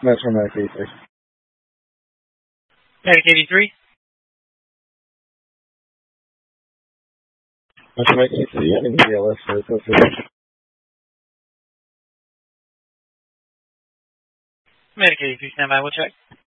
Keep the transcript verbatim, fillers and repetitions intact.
Metro Medic eighty-three. Medic eighty-three. Metro Medic eighty-three, I think the L S for code three. Medic eighty-three, stand by, we'll check.